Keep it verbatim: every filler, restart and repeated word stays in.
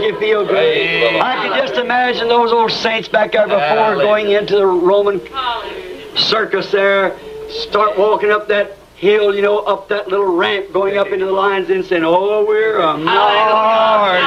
you feel good. I can just imagine those old saints back there before going into the Roman circus there, start walking up that hill, you know, up that little ramp, going up into the lines and saying, oh, we're a Lord.